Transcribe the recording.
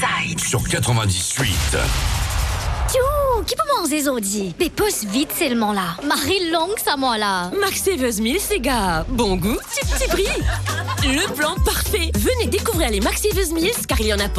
Inside sur 98. Tchou, qui peut manger Zodi? Mais pose vite seulement là. Marie longue ça moi là. Max Savers Mills, les gars. Bon goût, petit prix. Le plan parfait. Venez découvrir les Max Savers Mills car il y en a